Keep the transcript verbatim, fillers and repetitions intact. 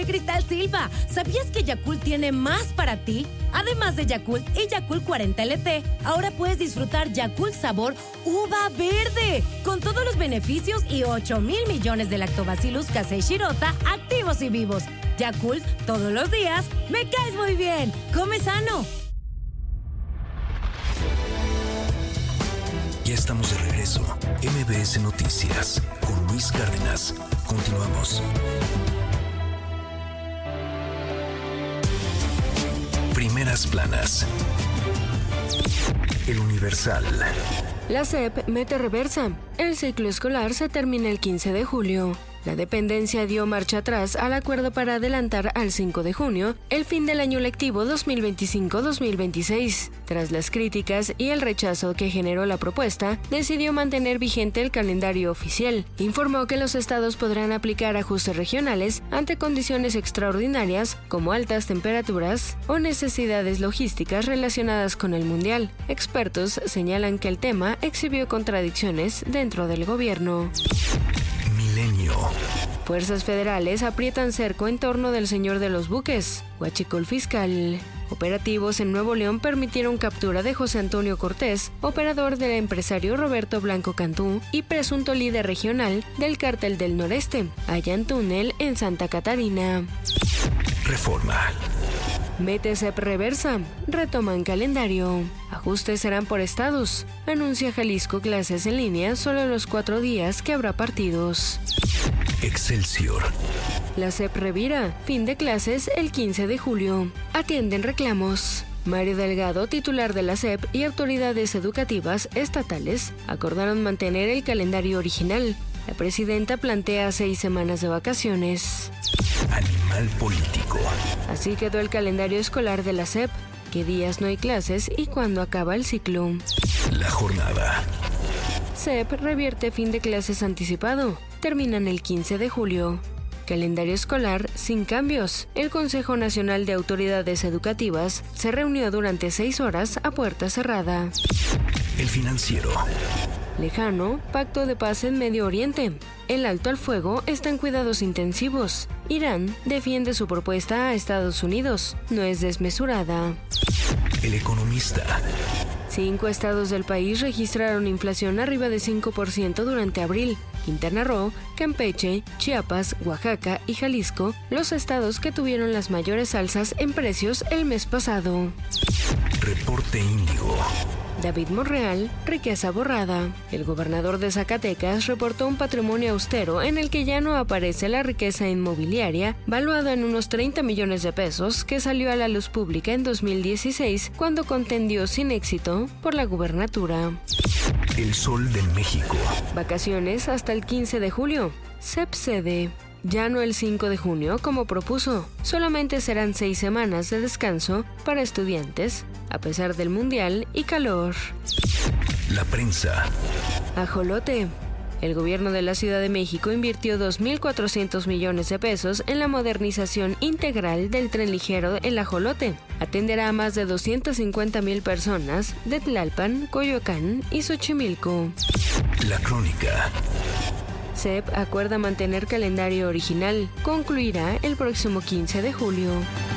soy Cristal Silva. ¿Sabías que Yakult tiene más para ti? Además de Yakult y Yakult cuarenta L T, ahora puedes disfrutar Yakult sabor uva verde, con todos los beneficios y ocho mil millones de lactobacillus casei shirota activos y vivos. Yakult, todos los días, me caes muy bien. Come sano. Ya estamos de regreso. M B S Noticias con Luis Cárdenas. Continuamos. Primeras planas. El Universal. La S E P mete reversa. El ciclo escolar se termina el quince de julio. La dependencia dio marcha atrás al acuerdo para adelantar al cinco de junio el fin del año lectivo dos mil veinticinco dos mil veintiséis. Tras las críticas y el rechazo que generó la propuesta, decidió mantener vigente el calendario oficial. Informó que los estados podrán aplicar ajustes regionales ante condiciones extraordinarias como altas temperaturas o necesidades logísticas relacionadas con el Mundial. Expertos señalan que el tema exhibió contradicciones dentro del gobierno. Milenio. Fuerzas federales aprietan cerco en torno del señor de los buques. Huachicol fiscal. Operativos en Nuevo León permitieron captura de José Antonio Cortés, operador del empresario Roberto Blanco Cantú y presunto líder regional del Cártel del Noreste. Hallan túnel en Santa Catarina. Reforma. Mete S E P reversa. Retoman calendario. Ajustes serán por estados. Anuncia Jalisco clases en línea solo los cuatro días que habrá partidos. Excelsior. La S E P revira. Fin de clases el quince de julio. Atienden reclamos. Mario Delgado, titular de la S E P, y autoridades educativas estatales acordaron mantener el calendario original. La presidenta plantea seis semanas de vacaciones. Animal político. Así quedó el calendario escolar de la S E P. ¿Qué días no hay clases y cuándo acaba el ciclo? La jornada. S E P revierte fin de clases anticipado. Terminan el quince de julio. Calendario escolar sin cambios. El Consejo Nacional de Autoridades Educativas se reunió durante seis horas a puerta cerrada. El Financiero. Lejano, pacto de paz en Medio Oriente. El alto al fuego está en cuidados intensivos. Irán defiende su propuesta a Estados Unidos. No es desmesurada. El Economista. Cinco estados del país registraron inflación arriba de cinco por ciento durante abril. Quintana Roo, Campeche, Chiapas, Oaxaca y Jalisco, los estados que tuvieron las mayores alzas en precios el mes pasado. Reporte Índigo. David Monreal, riqueza borrada. El gobernador de Zacatecas reportó un patrimonio austero en el que ya no aparece la riqueza inmobiliaria, valuada en unos treinta millones de pesos, que salió a la luz pública en dos mil dieciséis cuando contendió sin éxito por la gubernatura. El Sol de México. Vacaciones hasta el quince de julio. S E P cede. Ya no el cinco de junio como propuso. Solamente serán seis semanas de descanso para estudiantes, a pesar del mundial y calor. La prensa. Ajolote. El gobierno de la Ciudad de México invirtió dos mil cuatrocientos millones de pesos en la modernización integral del tren ligero El Ajolote. Atenderá a más de doscientas cincuenta mil personas de Tlalpan, Coyoacán y Xochimilco. La Crónica. S E P acuerda mantener calendario original. Concluirá el próximo quince de julio.